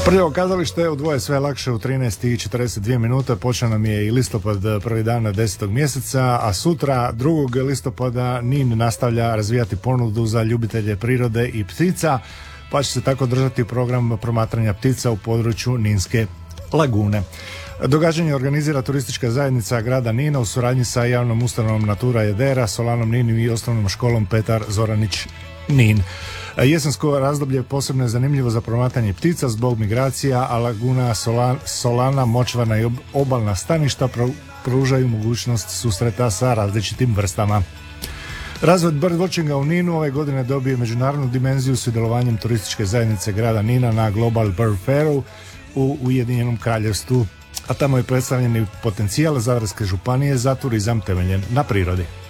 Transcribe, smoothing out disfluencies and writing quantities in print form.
Prvo kazalište u dvoje sve lakše u 13:42 minute. Počeo nam je i listopad, prvi dan 10. mjeseca, a sutra 2. listopada NIN nastavlja razvijati ponudu za ljubitelje prirode i ptica, pa će se tako držati program promatranja ptica u području Ninske lagune. Događanje organizira turistička zajednica grada Nina u suradnji sa javnom ustanovom Natura Jedera, Solanom Nin i osnovnom školom Petar Zoranić Nin. Jesensko razdoblje posebno je zanimljivo za promatranje ptica zbog migracija, a laguna Solana, močvarna i obalna staništa pružaju mogućnost susreta sa različitim vrstama. Razvoj birdwatchinga u Ninu ove godine dobio međunarodnu dimenziju sudjelovanjem turističke zajednice grada Nina na Global Bird Fairu u Ujedinjenom Kraljevstvu, a tamo je predstavljen i potencijal Zadarske županije za turizam temeljen na prirodi.